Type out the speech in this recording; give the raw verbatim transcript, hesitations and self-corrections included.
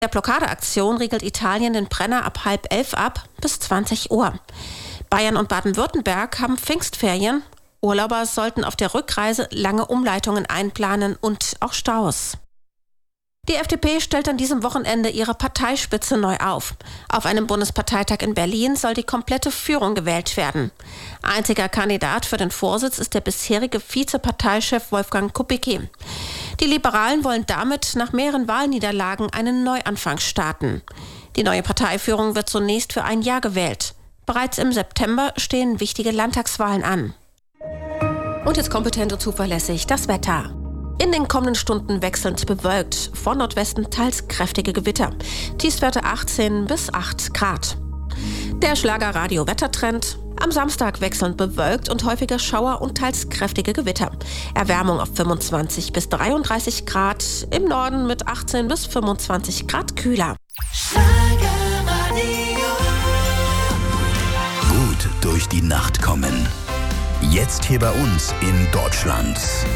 Der Blockadeaktion riegelt Italien den Brenner ab halb elf ab bis zwanzig Uhr. Bayern und Baden-Württemberg haben Pfingstferien. Urlauber sollten auf der Rückreise lange Umleitungen einplanen und auch Staus. Die F D P stellt an diesem Wochenende ihre Parteispitze neu auf. Auf einem Bundesparteitag in Berlin soll die komplette Führung gewählt werden. Einziger Kandidat für den Vorsitz ist der bisherige Vizeparteichef Wolfgang Kubicki. Die Liberalen wollen damit nach mehreren Wahlniederlagen einen Neuanfang starten. Die neue Parteiführung wird zunächst für ein Jahr gewählt. Bereits im September stehen wichtige Landtagswahlen an. Und jetzt kompetent und zuverlässig das Wetter. In den kommenden Stunden wechselnd bewölkt, von Nordwesten teils kräftige Gewitter. Tiefstwerte achtzehn bis acht Grad. Der Schlager-Radio-Wettertrend. Am Samstag wechselnd bewölkt und häufiger Schauer und teils kräftige Gewitter. Erwärmung auf fünfundzwanzig bis dreiunddreißig Grad. Im Norden mit achtzehn bis fünfundzwanzig Grad kühler. Schlagerradio. Gut durch die Nacht kommen. Jetzt hier bei uns in Deutschland.